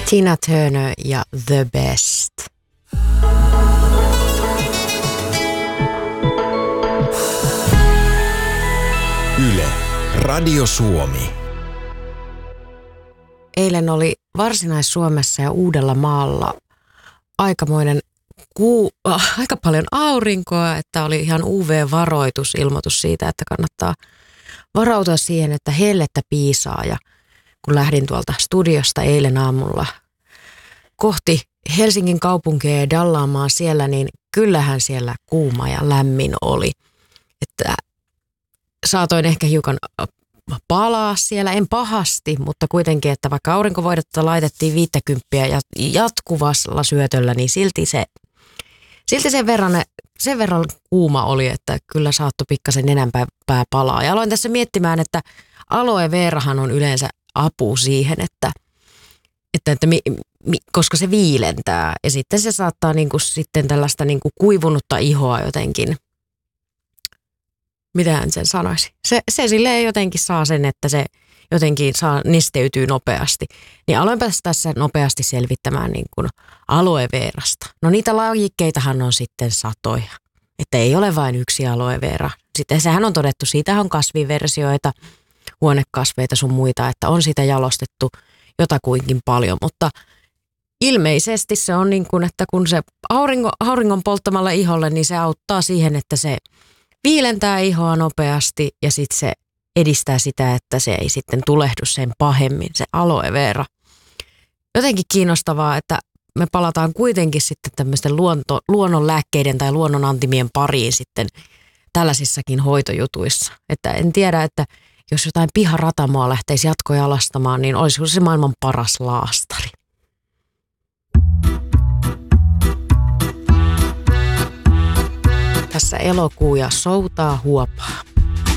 Tina Turner ja The Best. Yle, Radio Suomi. Eilen oli Varsinais-Suomessa ja Uudellamaalla aikamoinen aika paljon aurinkoa, että oli ihan UV-varoitus, ilmoitus siitä, että kannattaa varautua siihen, että hellettä piisaa. Ja kun lähdin tuolta studiosta eilen aamulla kohti Helsingin kaupunkia ja dallaamaan siellä, niin kyllähän siellä kuuma ja lämmin oli. Että saatoin ehkä hiukan palaa siellä, en pahasti, mutta kuitenkin, että vaikka aurinkovoidetta laitettiin 50 ja jatkuvalla syötöllä, niin silti sen verran kuuma oli, että kyllä saattoi pikkasen nenänpää palaa. Ja aloin tässä miettimään, että aloe verahan on yleensä apu siihen, koska se viilentää ja sitten se saattaa niinku sitten tällaista niinku kuivunutta ihoa jotenkin. Mitähän sen sanoisi? Se silleen jotenkin saa sen, että se jotenkin nesteytyy nopeasti. Niin aloinpa tässä nopeasti selvittämään niin kuin aloe verasta. No niitä lajikkeitahan on sitten satoja. Että ei ole vain yksi aloe vera. Sitten sehän on todettu, siitä on kasviversioita, huonekasveita sun muita, että on sitä jalostettu jotakuinkin paljon. Mutta ilmeisesti se on niin kuin, että kun se auringon polttamalla iholle, niin se auttaa siihen, että se viilentää ihoa nopeasti ja sitten se edistää sitä, että se ei sitten tulehdu sen pahemmin, se aloe vera. Jotenkin kiinnostavaa, että me palataan kuitenkin sitten tämmöisten luonnonlääkkeiden tai luonnonantimien pariin sitten tällaisissakin hoitojutuissa. Että en tiedä, että jos jotain piharatamoa lähteisi jatkojalastamaan, niin olisiko se maailman paras laastari. Tässä elokuu ja soutaa huopaa.